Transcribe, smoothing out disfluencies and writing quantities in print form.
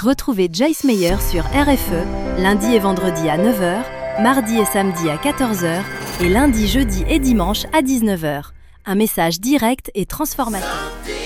Retrouvez Joyce Meyer sur RFE, lundi et vendredi à 9 h, mardi et samedi à 14 h et lundi, jeudi et dimanche à 19 h. Un message direct et transformateur.